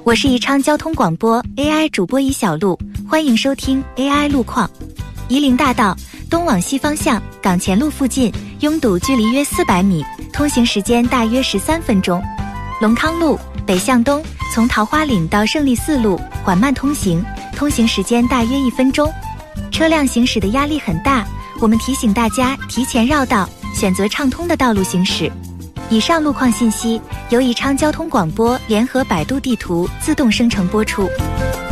我是宜昌交通广播 AI 主播宜小璐，欢迎收听 AI 路况。夷陵大道东往西方向港前路附近拥堵距离约400米，通行时间大约13分钟。龙康路北向东从桃花岭到胜利四路缓慢通行，通行时间大约1分钟。车辆行驶的压力很大，我们提醒大家提前绕道，选择畅通的道路行驶。以上路况信息由宜昌交通广播联合百度地图自动生成播出。